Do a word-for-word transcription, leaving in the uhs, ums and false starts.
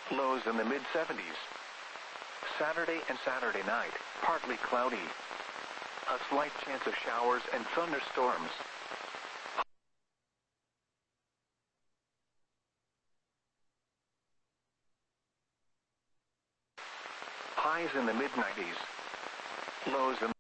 Lows in the mid seventies. Saturday and Saturday night, partly cloudy. A slight chance of showers and thunderstorms. Highs in the mid nineties. Lows in